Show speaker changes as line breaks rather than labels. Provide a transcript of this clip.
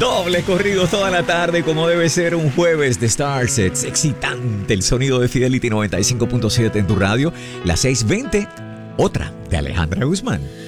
Doble corrido toda la tarde, como debe ser un jueves de Starsets. Excitante el sonido de Fidelity 95.7 en tu radio. Las 6:20, otra de Alejandra Guzmán.